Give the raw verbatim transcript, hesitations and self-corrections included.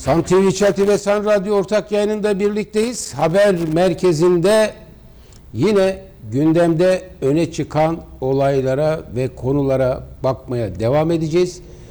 San T V Çati ve San Radyo ortak yayınında birlikteyiz. Haber merkezinde yine gündemde öne çıkan olaylara ve konulara bakmaya devam edeceğiz.